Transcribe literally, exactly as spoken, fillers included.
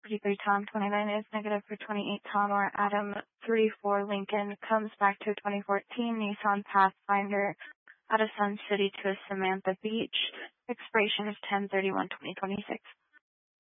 thirty-three Tom, twenty-nine is negative for twenty-eight Tom, or Adam thirty-four Lincoln comes back to a twenty fourteen Nissan Pathfinder out of Sun City to Samantha Beach. Expiration is ten thirty-one twenty twenty-six.